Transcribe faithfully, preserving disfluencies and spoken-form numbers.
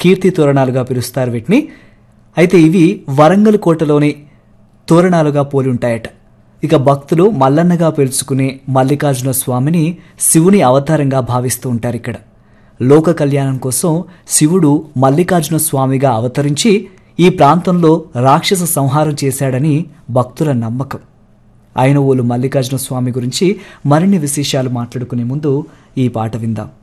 కీర్తి తోరణాలుగా పిలుస్తారు వీటిని. అయితే ఇవి వరంగల్ కోటలోని తోరణాలుగా పోలి ఉంటాయట. ఇక భక్తులు మల్లన్నగా పిలుచుకునే మల్లికార్జున స్వామిని శివుని అవతారంగా భావిస్తూ ఉంటారు. ఇక్కడ లోక కళ్యాణం కోసం శివుడు మల్లికార్జున స్వామిగా అవతరించి ఈ ప్రాంతంలో రాక్షస సంహారం చేశాడని భక్తుల నమ్మకం. ఐనవోలు మల్లికార్జున స్వామి గురించి మరిన్ని విశేషాలు మాట్లాడుకునే ముందు ఈ పాట విందాం.